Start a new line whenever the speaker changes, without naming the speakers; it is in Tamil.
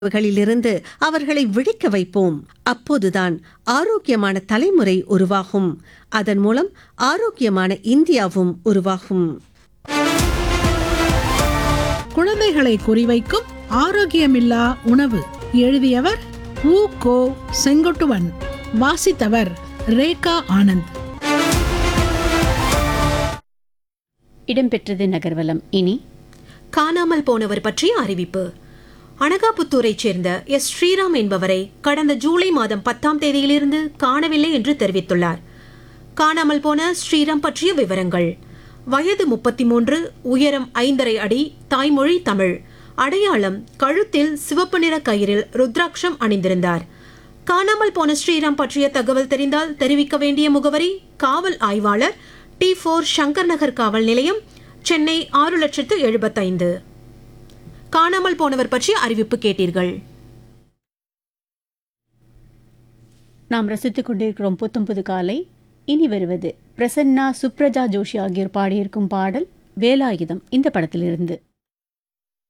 களிலிருந்து அவர்களை விழிக்க வைப்போம். அப்போதுதான் ஆரோக்கியமான தலைமுறை உருவாகும். அதன் மூலம் ஆரோக்கியமான இந்தியாவும் உருவாகும்.
குழந்தைகளை குறிவைக்கும் ஆரோக்கியமில்லா உணவு. எழுதியவர் உ.கோ. செங்கோட்டுவன். வாசித்தவர் ரேகா ஆனந்த்.
இடம்பெற்றது நகர்வலம். இனி
காணாமல் போனவர் பற்றிய அறிவிப்பு. அனகாபுத்தூரைச் சேர்ந்த எஸ். ஸ்ரீராம் என்பவரை கடந்த ஜூலை மாதம் 10ஆம் தேதியிலிருந்து காணவில்லை என்று தெரிவித்துள்ளார். காணாமல் போன ஸ்ரீராம் பற்றிய விவரங்கள்: வயது 33, உயரம் 5.5 அடி, தாய்மொழி தமிழ், அடையாளம் கழுத்தில் சிவப்பு நிற கயிறில் ருத்ராட்சம் அணிந்திருந்தார். காணாமல் போன ஸ்ரீராம் பற்றிய தகவல் தெரிந்தால் தெரிவிக்க வேண்டிய முகவரி: காவல் ஆய்வாளர், T4 சங்கர் நகர் காவல் நிலையம், சென்னை 6,75,000. காணாமல் போனவர் பற்றிய அறிவிப்பு கேட்டீர்கள்.
நாம் ரசித்துக் கொண்டிருக்கிறோம் புத்தம் புது காலை. இனி வருவது பிரசன்னா, சுப்ரஜா ஜோஷி ஆகியோர் பாடியிருக்கும் பாடல் வேலாயுதம் இந்த படத்திலிருந்து.